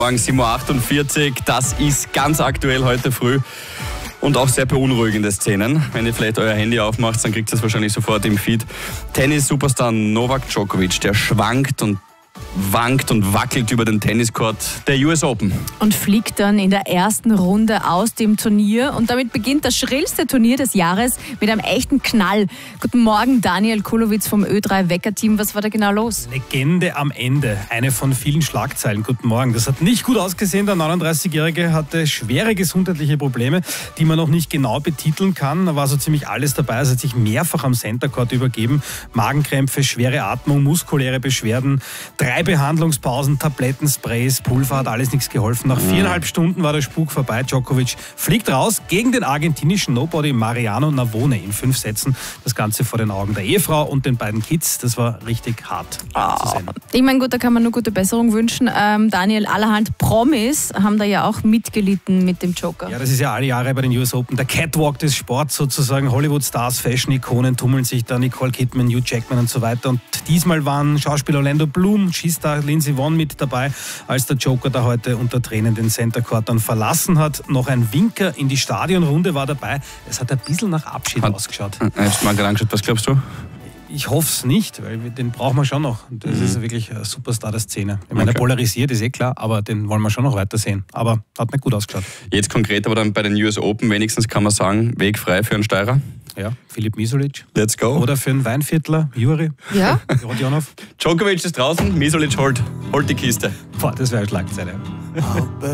Morgen 7.48 Uhr, das ist ganz aktuell heute früh und auch sehr beunruhigende Szenen. Wenn ihr vielleicht euer Handy aufmacht, dann kriegt ihr es wahrscheinlich sofort im Feed. Tennis-Superstar Novak Djokovic, der schwankt und wankt und wackelt über den Tenniscourt der US Open. Und fliegt dann in der ersten Runde aus dem Turnier. Und damit beginnt das schrillste Turnier des Jahres mit einem echten Knall. Guten Morgen, Daniel Kulowitz vom Ö3 Wecker-Team. Was war da genau los? Legende am Ende. Eine von vielen Schlagzeilen. Guten Morgen. Das hat nicht gut ausgesehen. Der 39-Jährige hatte schwere gesundheitliche Probleme, die man noch nicht genau betiteln kann. Da war so ziemlich alles dabei. Er hat sich mehrfach am Centercourt übergeben. Magenkrämpfe, schwere Atmung, muskuläre Beschwerden, 3 Behandlungspausen, Tabletten, Sprays, Pulver, hat alles nichts geholfen. Nach 4,5 Stunden war der Spuk vorbei. Djokovic fliegt raus gegen den argentinischen Nobody Mariano Navone in 5 Sätzen. Das Ganze vor den Augen der Ehefrau und den beiden Kids. Das war richtig hart zu sehen. Ich meine, gut, da kann man nur gute Besserung wünschen. Daniel, allerhand Promis haben da ja auch mitgelitten mit dem Joker. Ja, das ist ja alle Jahre bei den US Open der Catwalk des Sports sozusagen. Hollywood-Stars, Fashion-Ikonen tummeln sich da, Nicole Kidman, Hugh Jackman und so weiter. Und diesmal waren Schauspieler Orlando Bloom, Skistar Lindsey Vonn mit dabei, als der Joker da heute unter Tränen den Center Court dann verlassen hat. Noch ein Winker in die Stadionrunde war dabei. Es hat ein bisschen nach Abschied ausgeschaut. Hast du mal angeschaut, was glaubst du? Ich hoffe es nicht, weil den brauchen wir schon noch. Das ist wirklich ein Superstar der Szene. Ich meine, er polarisiert, ist klar, aber den wollen wir schon noch weiter sehen. Aber hat nicht gut ausgeschaut. Jetzt konkret aber dann bei den US Open wenigstens kann man sagen, Weg frei für einen Steirer. Ja, Filip Misolic. Let's go. Oder für einen Weinviertler, Juri. Ja? Rodionov. Djokovic ist draußen, Misolic holt die Kiste. Boah, das wäre eine Schlagzeile.